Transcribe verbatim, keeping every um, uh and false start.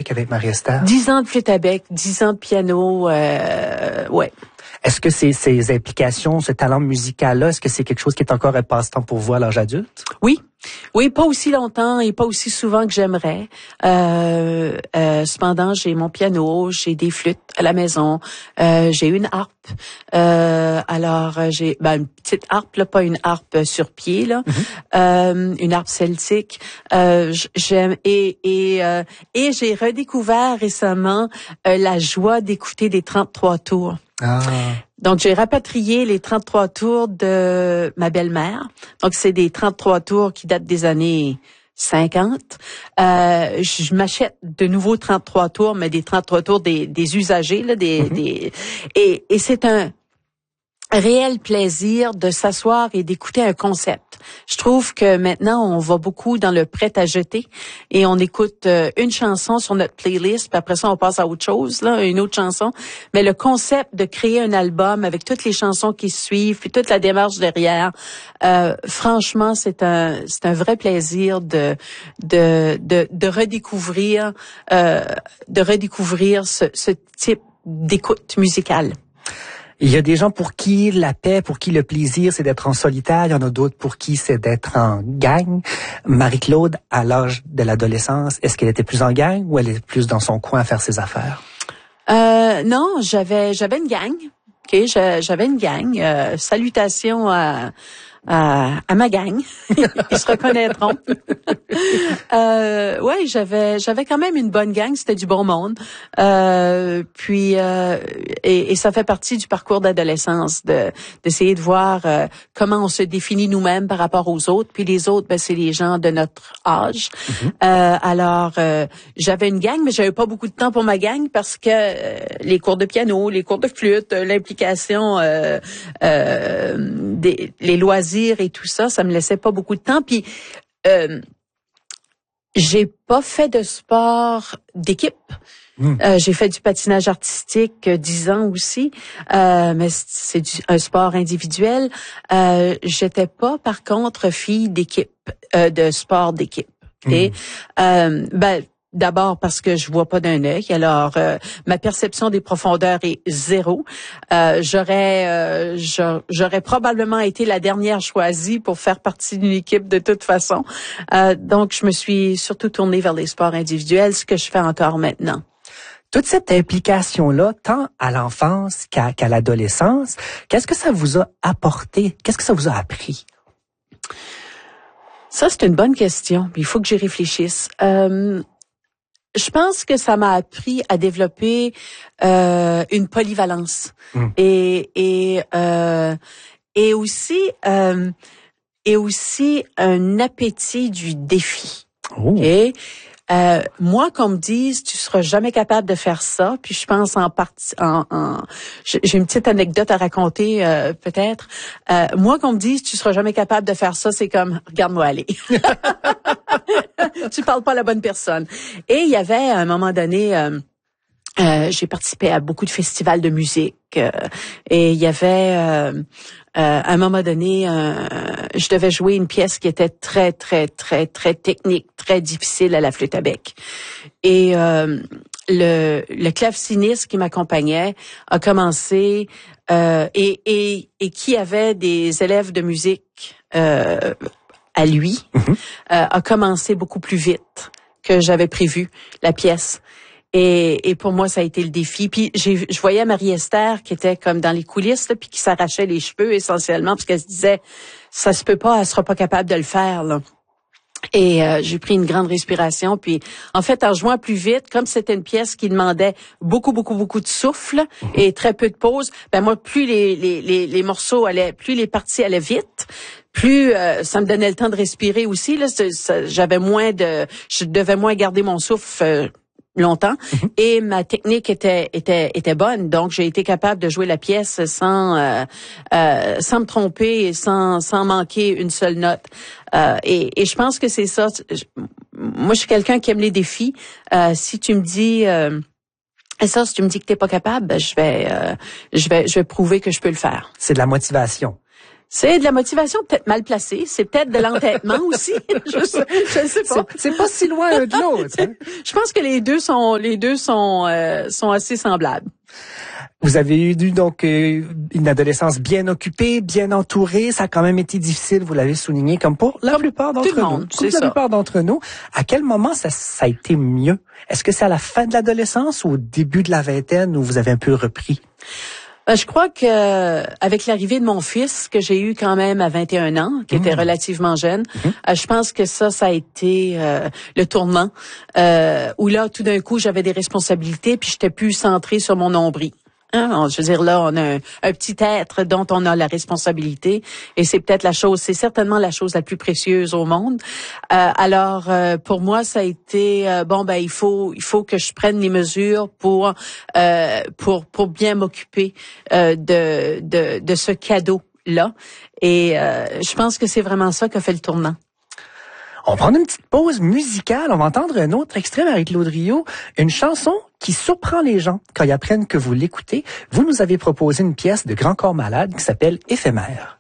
bec avec Marie-Esther? Dix ans de flûte à bec, dix ans de piano, euh, ouais. Est-ce que ces, ces implications, ce talent musical-là, est-ce que c'est quelque chose qui est encore un passe-temps pour vous à l'âge adulte? Oui. Oui, pas aussi longtemps et pas aussi souvent que j'aimerais. Euh, euh, cependant, j'ai mon piano, j'ai des flûtes à la maison, euh, j'ai une harpe. Euh, alors, j'ai ben, une petite harpe, là, pas une harpe sur pied, là, mm-hmm. euh, une harpe celtique. Euh, j'aime et et euh, et j'ai redécouvert récemment euh, la joie d'écouter des trente-trois tours. Ah. Donc, j'ai rapatrié les trente-trois tours de ma belle-mère. Donc, c'est des trente-trois tours qui datent des années cinquante. Euh, je m'achète de nouveaux trente-trois tours, mais des trente-trois tours des, des usagers, là, des, mm-hmm. des, et, et c'est un réel plaisir de s'asseoir et d'écouter un concept. Je trouve que maintenant, on va beaucoup dans le prêt à jeter et on écoute euh, une chanson sur notre playlist, puis après ça, on passe à autre chose, là, une autre chanson. Mais le concept de créer un album avec toutes les chansons qui suivent, puis toute la démarche derrière, euh, franchement, c'est un c'est un vrai plaisir de de de, de redécouvrir euh, de redécouvrir ce, ce type d'écoute musicale. Il y a des gens pour qui la paix, pour qui le plaisir, c'est d'être en solitaire. Il y en a d'autres pour qui c'est d'être en gang. Marie-Claude, à l'âge de l'adolescence, est-ce qu'elle était plus en gang ou elle était plus dans son coin à faire ses affaires? Euh, non, j'avais j'avais une gang. Ok, j'avais une gang. Euh, salutations à à, à ma gang. Ils se reconnaîtront. euh, ouais, j'avais j'avais quand même une bonne gang, c'était du bon monde. Euh, puis euh, et, et ça fait partie du parcours d'adolescence de d'essayer de voir euh, comment on se définit nous-mêmes par rapport aux autres. Puis les autres, ben c'est les gens de notre âge. Mm-hmm. Euh, alors euh, j'avais une gang, mais j'avais pas beaucoup de temps pour ma gang parce que euh, les cours de piano, les cours de flûte, l'implication, euh, euh, des les loisirs et tout ça, ça me laissait pas beaucoup de temps. Puis euh, j'ai pas fait de sport d'équipe. Mmh. Euh, j'ai fait du patinage artistique euh, dix ans aussi, euh, mais c'est du, un sport individuel. Euh, j'étais pas, par contre, fille d'équipe, euh, de sport d'équipe. Okay? Mmh. Euh, ben d'abord parce que je vois pas d'un œil. Alors, euh, ma perception des profondeurs est zéro. Euh, j'aurais, euh, j'aurais probablement été la dernière choisie pour faire partie d'une équipe de toute façon. Euh, donc, je me suis surtout tournée vers les sports individuels, ce que je fais encore maintenant. Toute cette implication-là, tant à l'enfance qu'à, qu'à l'adolescence, qu'est-ce que ça vous a apporté? Qu'est-ce que ça vous a appris? Ça, c'est une bonne question. Il faut que j'y réfléchisse. Euh, Je pense que ça m'a appris à développer euh, une polyvalence mmh. et et euh, et aussi euh, et aussi un appétit du défi. Oh. Et euh, moi, qu'on me dise, tu seras jamais capable de faire ça. Puis je pense en partie, en, en j'ai une petite anecdote à raconter euh, peut-être. Euh, moi, qu'on me dise, tu seras jamais capable de faire ça, c'est comme, regarde-moi aller. Tu parles pas à la bonne personne. Et il y avait à un moment donné, euh, euh, j'ai participé à beaucoup de festivals de musique euh, et il y avait euh, euh, à un moment donné, euh, je devais jouer une pièce qui était très très très très technique, très difficile à la flûte à bec. Et euh, le le claveciniste qui m'accompagnait a commencé euh, et et et qui avait des élèves de musique euh, à lui, mm-hmm. euh, a commencé beaucoup plus vite que j'avais prévu la pièce. Et, et pour moi, ça a été le défi. Puis j'ai, je voyais Marie-Esther qui était comme dans les coulisses, là, puis qui s'arrachait les cheveux essentiellement parce qu'elle se disait, ça se peut pas, elle sera pas capable de le faire, là. Et euh, j'ai pris une grande respiration, puis en fait, en jouant plus vite, comme c'était une pièce qui demandait beaucoup, beaucoup, beaucoup de souffle mmh. et très peu de pause, ben moi, plus les les les, les morceaux allaient, plus les parties allaient vite, plus euh, ça me donnait le temps de respirer aussi. Là, ça, ça, j'avais moins de, je devais moins garder mon souffle. Euh, longtemps mm-hmm. et ma technique était était était bonne, donc j'ai été capable de jouer la pièce sans euh, euh, sans me tromper et sans sans manquer une seule note euh, et et je pense que c'est ça. Je, moi je suis quelqu'un qui aime les défis. Euh, si tu me dis euh, et ça, si tu me dis que t'es pas capable, ben, je vais euh, je vais je vais prouver que je peux le faire. C'est de la motivation. C'est de la motivation peut-être mal placée, c'est peut-être de l'entêtement aussi. je sais, je sais pas. C'est, c'est pas si loin un de l'autre. Hein? Je pense que les deux sont les deux sont euh, sont assez semblables. Vous avez eu donc euh, une adolescence bien occupée, bien entourée. Ça a quand même été difficile, vous l'avez souligné, comme pour la comme plupart d'entre tout le nous. monde, Comme c'est la ça. plupart d'entre nous. À quel moment ça, ça a été mieux? Est-ce que c'est à la fin de l'adolescence ou au début de la vingtaine où vous avez un peu repris? Je crois que avec l'arrivée de mon fils, que j'ai eu quand même à vingt et un ans, qui mmh. était relativement jeune, mmh. je pense que ça, ça a été euh, le tournant, euh, où là, tout d'un coup, j'avais des responsabilités, puis j'étais plus centrée sur mon nombril. Hein, je veux dire, là, on a un, un petit être dont on a la responsabilité, et c'est peut-être la chose, c'est certainement la chose la plus précieuse au monde. Euh, alors, euh, pour moi, ça a été euh, bon, ben, il faut, il faut que je prenne les mesures pour, euh, pour, pour bien m'occuper euh, de, de, de ce cadeau-là. Et euh, je pense que c'est vraiment ça qu'a fait le tournant. On va prendre une petite pause musicale. On va entendre un autre extrait, Marie-Claude Rio, une chanson qui surprend les gens quand ils apprennent que vous l'écoutez. Vous nous avez proposé une pièce de Grand Corps Malade qui s'appelle Éphémère.